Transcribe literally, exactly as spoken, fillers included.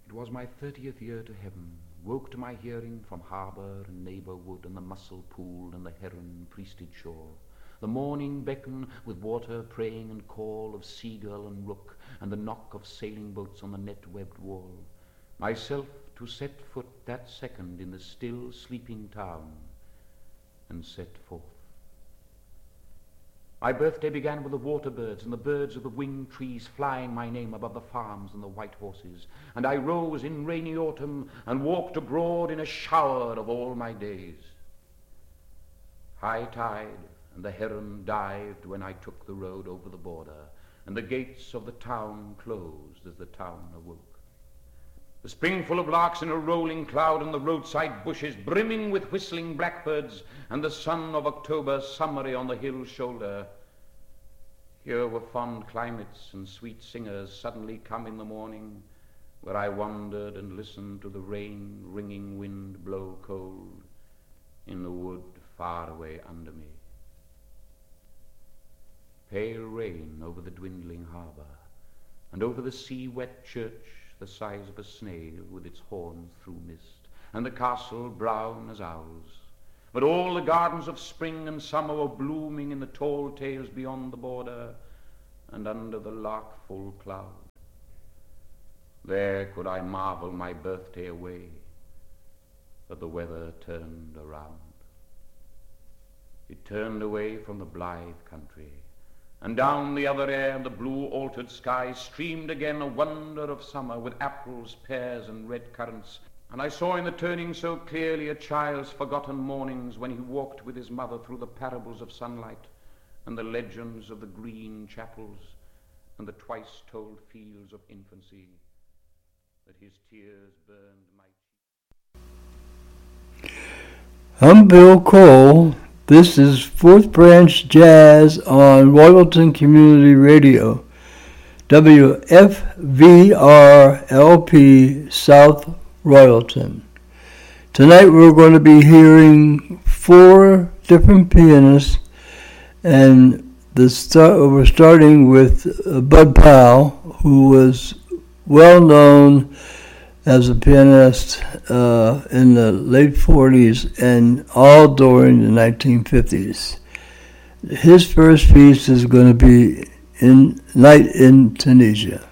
It was my thirtieth year to heaven, woke to my hearing from harbour and neighbour wood and the mussel pool and the heron priested shore. The morning beckon with water praying and call of seagull and rook and the knock of sailing boats on the net-webbed wall. Myself to set foot that second in the still sleeping town and set forth. My birthday began with the water birds and the birds of the winged trees flying my name above the farms and the white horses, and I rose in rainy autumn and walked abroad in a shower of all my days. High tide, and the heron dived when I took the road over the border, and the gates of the town closed as the town awoke. The spring full of larks in a rolling cloud, and the roadside bushes brimming with whistling blackbirds, and the sun of October summery on the hill's shoulder. Here were fond climates and sweet singers suddenly come in the morning, where I wandered and listened to the rain-ringing wind blow cold in the wood far away under me. Pale rain over the dwindling harbour, and over the sea-wet church the size of a snail with its horns through mist, and the castle brown as owls. But all the gardens of spring and summer were blooming in the tall tales beyond the border and under the lark-full cloud. There could I marvel my birthday away, but the weather turned around. It turned away from the blithe country, and down the other air and the blue altered sky streamed again a wonder of summer with apples, pears, and red currants. And I saw in the turning so clearly a child's forgotten mornings when he walked with his mother through the parables of sunlight and the legends of the green chapels and the twice-told fields of infancy, that his tears burned my cheeks. I'm Bill Cole. This is Fourth Branch Jazz on Royalton Community Radio, W F V R L P South Royalton. Tonight we're going to be hearing four different pianists, and the start, we're starting with Bud Powell, who was well known as a pianist uh, in the late forties and all during the nineteen fifties. His first piece is going to be in Night in Tunisia.